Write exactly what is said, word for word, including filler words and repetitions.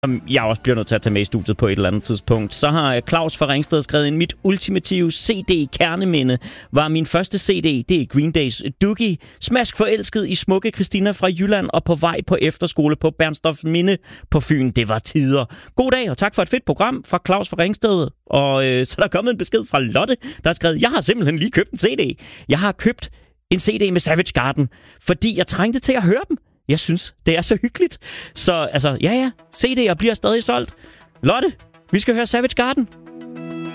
som jeg også bliver nødt til at tage med i studiet på et eller andet tidspunkt. Så har Claus fra Ringsted skrevet ind: mit ultimative C D-kerneminde var min første C D. Det er Green Days Doogie. Smask forelsket i smukke Christina fra Jylland og på vej på efterskole på Bernstorff-Minde på Fyn. Det var tider. God dag, og tak for et fedt program fra Claus fra Ringsted. Og øh, så er der kommet en besked fra Lotte, der har skrevet: jeg har simpelthen lige købt en C D. Jeg har købt en C D med Savage Garden, fordi jeg trængte til at høre dem. Jeg synes, det er så hyggeligt. Så altså, ja ja, C D'er bliver stadig solgt. Lotte, vi skal høre Savage Garden.